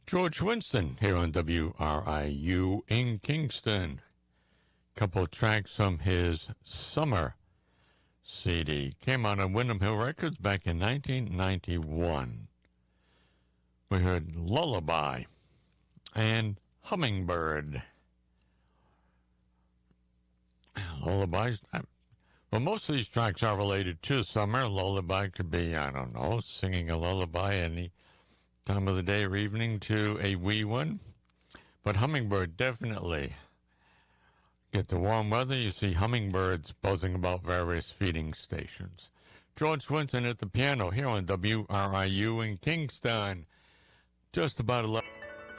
George Winston here on WRIU in Kingston. Couple tracks from his Summer CD. Came out on Windham Hill Records back in 1991. We heard Lullaby and Hummingbird. Lullabies. Well, most of these tracks are related to summer. Lullaby could be, I don't know, singing a lullaby any time of the day or evening to a wee one. But hummingbird, definitely. Get the warm weather, you see hummingbirds buzzing about various feeding stations. George Winston at the piano here on WRIU in Kingston. Just about 11.